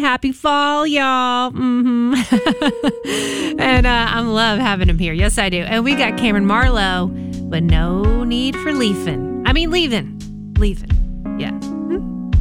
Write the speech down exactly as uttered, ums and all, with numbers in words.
Happy fall, y'all. Mm-hmm. and uh, I love having him here. Yes, I do. And we got Cameron Marlowe, but no need for leaving. I mean, leaving. Leaving. Yeah.